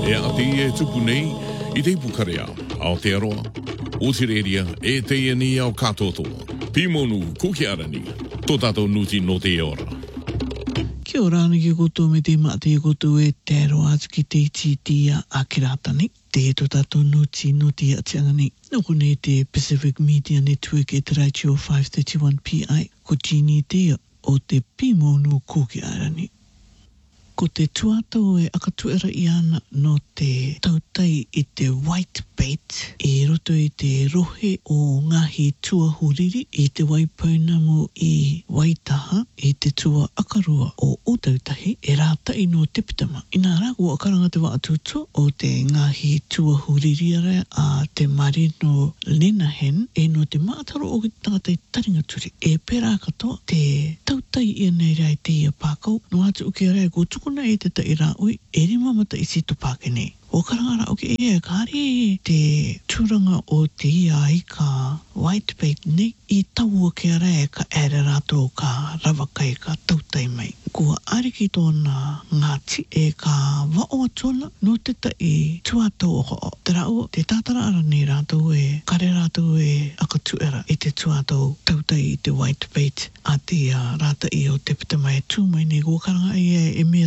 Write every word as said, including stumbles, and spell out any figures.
E a te e tupu nei, i te pukarea, Aotearoa, Otireria, e te e ni au katotoa. Pimonu, kukiarani, tō tātou nuti no te ora. Kia ora ana ki koutou me te mate i koutou e te aroa atu ki te ititia a Kiratani. Te tō tātou nuti no te atiangani. No kone te Pacific Media Network e te Raichio five thirty-one P I. Ko Gini te o te Pimonu kukiarani. Ko te tuatau e akatuera i ana no te tautai i te whitebait i roto i te rohe o ngahi tuahuriri i te waipaunamu i Waitaha i te tua akarua o Otautahi e rātai no te pitama. Ina ragu o karanga te waatutua o te ngahi tuahuriri ara a te marino Lenahan e no te mātaro o ki tangata i taringaturi. E pērā katoa te tautai i nei rai te ia pākau no atu uke rai ko tukuna e te tai rā ui e rima mata i sito pākene. O karangara o ke ea kāre te tūranga o te ia i ka whitebait nei i taua ke ara e ka ere rātou ka rawakai ka tautai mai. Kua ariki tōna ngāti e ka wao atona no te tai tuatau o ho. Te rau, te tātara ara nei rātou e kare rātou e akatuera i te tuatau tautai i te whitebait a te uh, rātai o te pitamai tūmai nei kua karanga e e mea